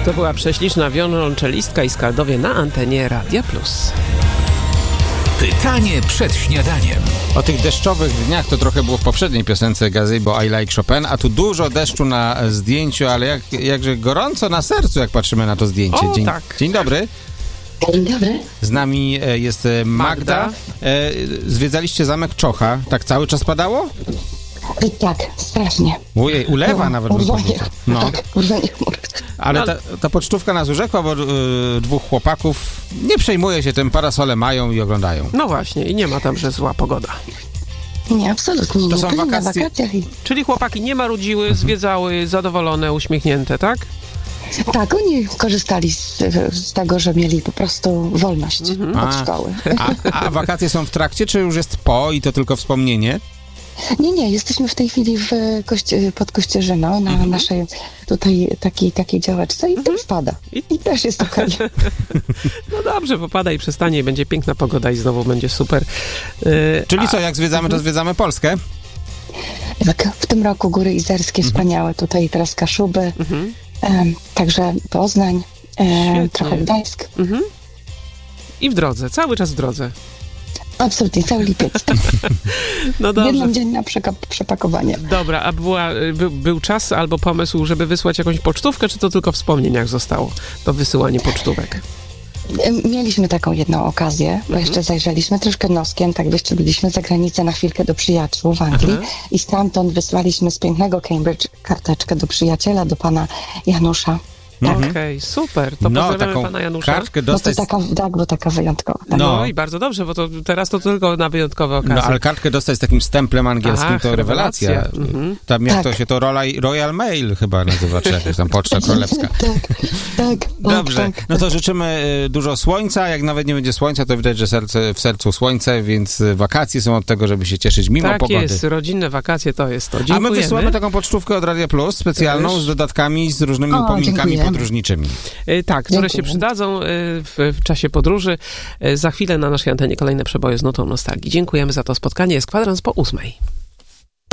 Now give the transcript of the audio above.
To była prześliczna wiolonczelistka i skaldowie na antenie Radia Plus. Pytanie przed śniadaniem. O tych deszczowych dniach to trochę było w poprzedniej piosence Gazebo I Like Chopin, a tu dużo deszczu na zdjęciu, ale jakże gorąco na sercu, jak patrzymy na to zdjęcie. Dzień dobry. Dzień dobry. Z nami jest Magda. Zwiedzaliście zamek Czocha. Tak cały czas padało? Tak, strasznie. Ojej, ulewa nawet. No. Tak, urwanie chmur. Ale ta pocztówka nas urzekła, bo dwóch chłopaków nie przejmuje się tym, parasole mają i oglądają. No właśnie, i nie ma tam, że zła pogoda. Nie, absolutnie. To są byli wakacje. na wakacjach. Czyli chłopaki nie marudziły, zwiedzały, zadowolone, uśmiechnięte, tak? Tak, oni korzystali z tego, że mieli po prostu wolność od szkoły. A wakacje są w trakcie, czy już jest po i to tylko wspomnienie? Nie, jesteśmy w tej chwili pod Kościerzyną, na naszej tutaj takiej działeczce i to już pada. I też jest okej. No dobrze, popada i przestanie i będzie piękna pogoda i znowu będzie super. Czyli co, jak zwiedzamy, to zwiedzamy Polskę? Tak, w tym roku Góry Izerskie wspaniałe, tutaj teraz Kaszuby, także Poznań, trochę Gdańsk. I w drodze, cały czas w drodze. Absolutnie, cały lipiec. No dobrze. Jednodzienne przepakowanie. Dobra, a był czas albo pomysł, żeby wysłać jakąś pocztówkę, czy to tylko w wspomnieniach zostało, to wysyłanie pocztówek? Mieliśmy taką jedną okazję, bo jeszcze zajrzeliśmy troszkę noskiem, tak byliśmy za granicę na chwilkę do przyjaciół w Anglii i stamtąd wysłaliśmy z pięknego Cambridge karteczkę do przyjaciela, do pana Janusza. Tak. Okej, super. To pozdrawiamy pana Janusza. Kartkę dostać... Bo taka wyjątkowa. Tak. No i bardzo dobrze, bo teraz to tylko na wyjątkowe okazje. No, ale kartkę dostać z takim stemplem angielskim to rewelacja. Tam jak to się to Royal Mail chyba nazywa, czy jakaś tam Poczta Królewska. Tak. Dobrze, no to życzymy dużo słońca. Jak nawet nie będzie słońca, to widać, że w sercu słońce, więc wakacje są od tego, żeby się cieszyć mimo pogody. Tak jest, rodzinne wakacje to jest to. Dziękujemy. A my wysyłamy taką pocztówkę od Radia Plus, specjalną, z dodatkami, z różnymi upominkami podróżniczymi. Tak, które się przydadzą w czasie podróży. Za chwilę na naszej antenie kolejne przeboje z nutą nostalgii. Dziękujemy za to spotkanie. Jest 8:15.